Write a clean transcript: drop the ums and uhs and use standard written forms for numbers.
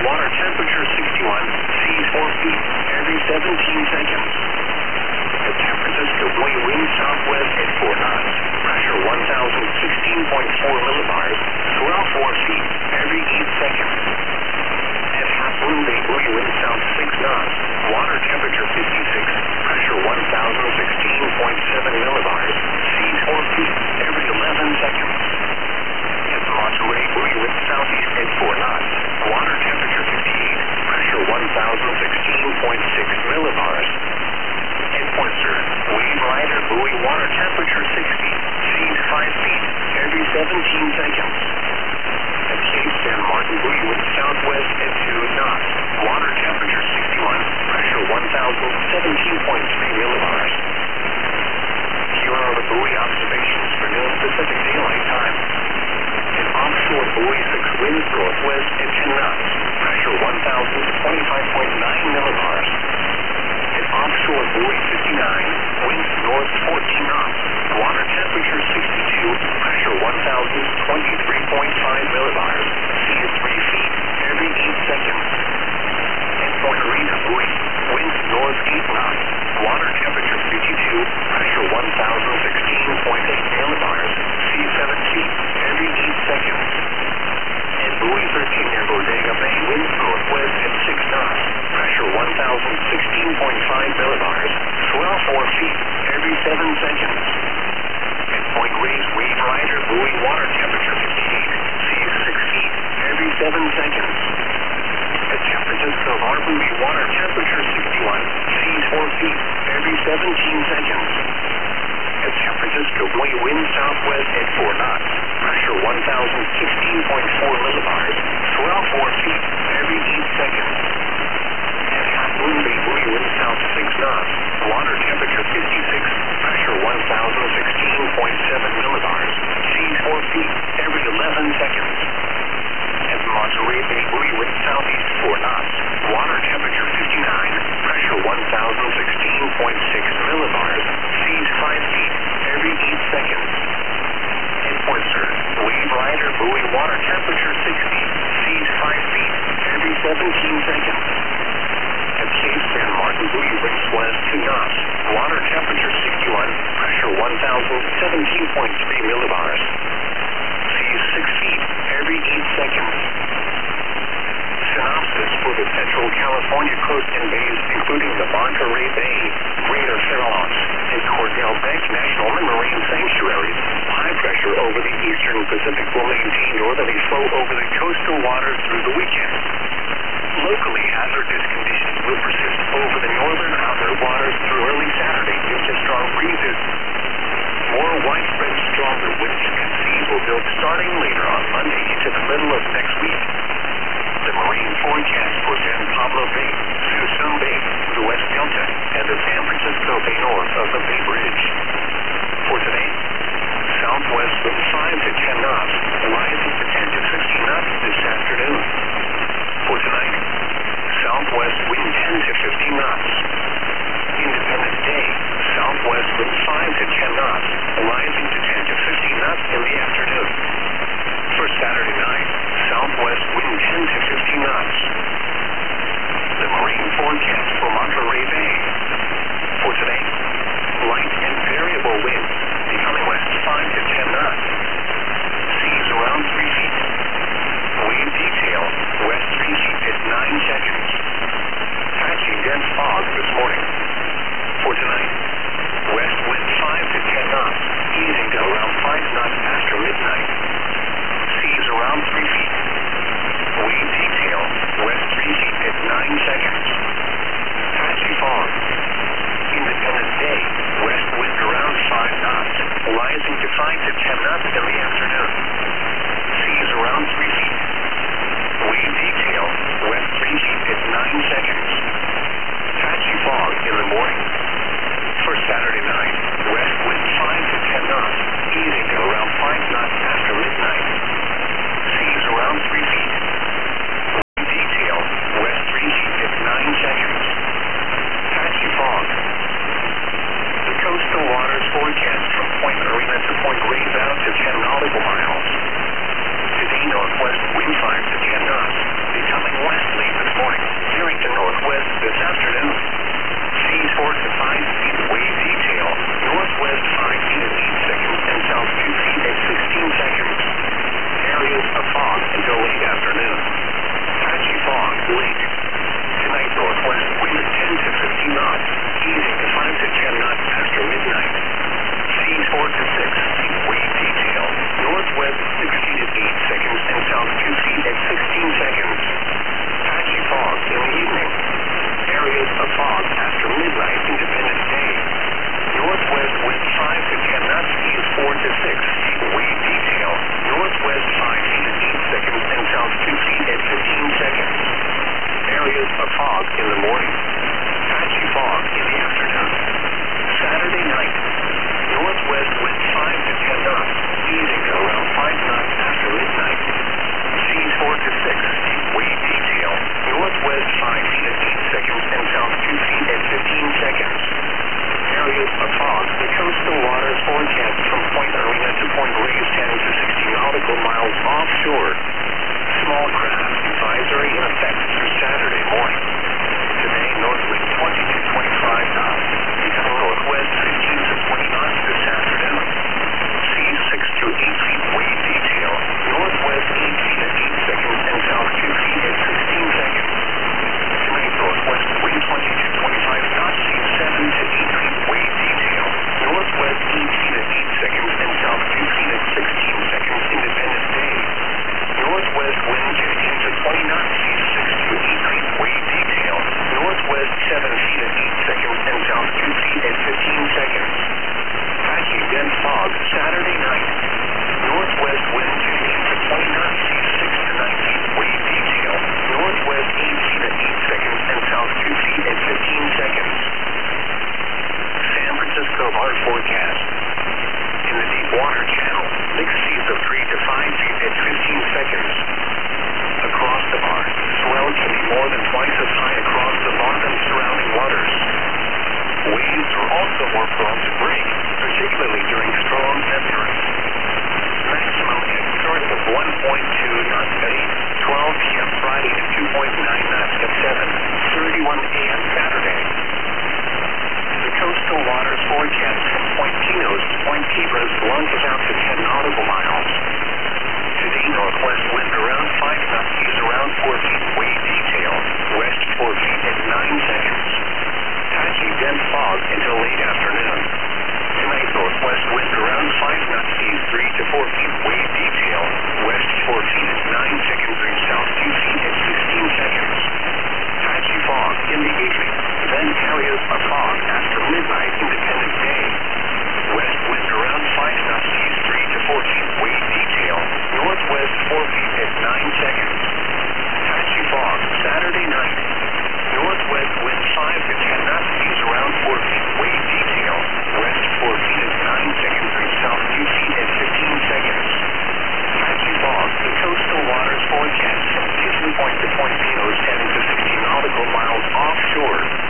water temperature 61, seas 4 feet every 17 seconds. At San Francisco, wind southwest at 4 knots, pressure 1,016.4 millibars, swell 4 feet every 8 seconds. At Half Moon Bay, wind south 6 knots, water temperature 56, pressure 1,016.7 millibars, seas 4 feet every 11 seconds. At Monterey, wind southeast at 4 knots, water temperature 58, pressure 1,016.6 millibars. At Point Sur, wave lighter, buoy water temperature 60, seas 5 feet every 17 seconds. At Cape San Martin, wind southwest at 2 knots, water temperature 61, pressure 1,017.3 millibars. Here are the buoy observations for noon Pacific Daylight Time. At offshore buoy 6, winds northwest at 10 knots, pressure 1,025.9 millibars. At offshore buoy 59, winds north 14 knots, water temperature 62, pressure 1,023.5 millibars, seas 3 feet every 8 seconds. At Point Reyna, buoy, winds north 8 knots, water temperature 52, pressure 1,016.8 millibars, seas 7 feet every 8 seconds. At buoy 13 near Bodega Bay, winds northwest at 6 knots, pressure 1,016.5 millibars, swell 4 feet every 7 seconds. At Point Reyes, wave rider, buoy water temperature 58, seas 6 feet every 7 seconds. At San Francisco Harbor, water temperature 61, seas 4 feet every 17 seconds. At San Francisco, wind southwest at 4 knots, pressure 1,016.4 millibars, swell 4 feet every 8 seconds. At Half Moon Bay, wind south 6 knots, water temperature 56, pressure 1,016.7 millibars, seas 4 feet every 11 seconds. At Monterey Bay, wind southeast 4 knots, water temperature 59, pressure 1,016.6 millibars, seas 5 feet every 8 seconds. At Point Sur, wave rider, buoy water temperature 60, seas 5 feet every 17 seconds. At Cape San Martin, winds west 2 knots, water temperature 61, pressure 1,017.3 millibars, seas 6 feet every 8 seconds. Synopsis for the Central California coast and bays, including the Monterey Bay, Greater Farallones, and Cordell Beck National Marine Sanctuaries. High pressure over the eastern Pacific will maintain northerly flow over the coastal waters through the weekend. Locally, hazardous conditions will persist over the northern outer waters through early Saturday due to strong breezes. More widespread, stronger winds and seas will build starting later on Monday into the middle of next week. The marine forecast for San Pablo Bay, Suisun Bay, the West Delta, and the San Francisco Bay north of the Bay Bridge. For today, southwest wind 5 to 10 knots, rising to 10 to 16 knots this afternoon. For tonight, southwest wind 10 to 15 knots. Independence Day, southwest wind 5 to 10 knots, rising to 10 to 15 knots in the afternoon. For Saturday night, southwest wind 10 to 15 knots. The marine forecast for Monterey Bay. For today, light and variable winds, becoming west 5 to 10 knots. Seas around 3 feet. Wave detail areas of fog in the morning. Patchy fog in the afternoon. Saturday night. Northwest wind 5 to 10 knots, easing to around 5 knots after midnight. Seas 4 to 6 feet. Wave detail. Northwest 5 feet at 8 seconds and south 2 feet at 15 seconds. Areas of fog. The coastal waters forecast from Point Arena to Point Reyes 10 to 60 nautical miles offshore. Small craft advisory in effect through Saturday morning. Today, north wind 20 to 25 knots. Becoming northwest 15 to 20 knots this afternoon. Seas 6 to 8 feet. Wave detail. Northwest 8 feet at 8 seconds and south 2 feet at 16 seconds. Tonight, northwest wind 20 to 25 knots. Seas 7 to 8 feet. Wave detail. Northwest 8 feet at 8 seconds and south 2 feet at 16 seconds. Independence Day. Northwest wind 15 to 20 knots. Seas 6 to 8 feet. Wave detail. Northwest 7 feet at 8 seconds and south 2 feet at 15 seconds. Patchy dense fog Saturday night. Northwest wind 15 to 20 knots. Seas 6 to 9 feet. Wave detail. Northwest 8 feet at 8 seconds and south 2 feet at 15 seconds. San Francisco hard forecast. In the deep water channel, mixed seas of 3 to 5 feet at 15 seconds. Across the bar, swell can be more than twice as high across the bar and surrounding waters. Waves are also more prone to break, particularly during strong temperatures. Maximum at north of 1.2 knots at 8:12 p.m. Friday to 2.9 knots at 7:31 a.m. Saturday. The coastal waters forecast from Point Pinos to Point Cabras launches out to 10 nautical miles. Today, northwest wind around 5 knots, seas around 4 feet. Wave detail. West 4 feet at 9 seconds. Patchy dense fog until late afternoon. Tonight, northwest wind around 5 knots, seas 3 to 4 feet. Wave detail. West 4 feet at 9 seconds and south 2 feet at 16 seconds. Patchy fog in the evening. Then areas of fog after midnight. Independence Day. West wind around 5 knots, seas 3 to 4 feet. Wave detail. Northwest 4 feet at 9 seconds. Patchy fog Saturday night. Northwest wind 5 to 10 knots, seas around 4 feet. Wave detail. West 4 feet at 9 seconds and south 2 feet at 15 seconds. Patchy fog. The coastal waters forecast from Kitchen Point to Point Pinos 10 to 60 nautical miles offshore.